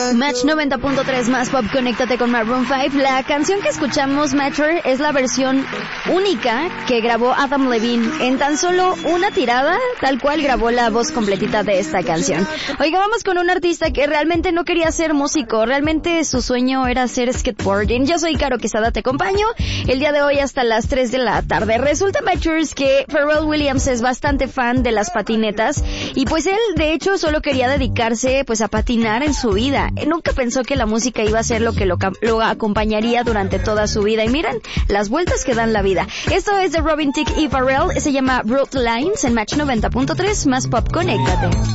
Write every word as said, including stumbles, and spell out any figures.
Match noventa punto tres más pop, conéctate con Maroon cinco. La canción que escuchamos, Matter, es la versión única que grabó Adam Levine. En tan solo una tirada, tal cual grabó la voz completita de esta canción. Oiga, vamos con un artista que realmente no quería ser músico, realmente su sueño era hacer skateboarding. Yo soy Caro Quesada, te acompaño el día de hoy hasta las tres de la tarde. Resulta, Matchers, que Pharrell Williams es bastante fan de las patinetas y pues él, de hecho, solo quería dedicarse pues a patinar en su vida. Nunca pensó que la música iba a ser lo que lo, lo acompañaría durante toda su vida. Y miren las vueltas que dan la vida. Esto es de Robin Thicke y Pharrell. Se llama Broad Lines en Match noventa punto tres más pop, conéctate.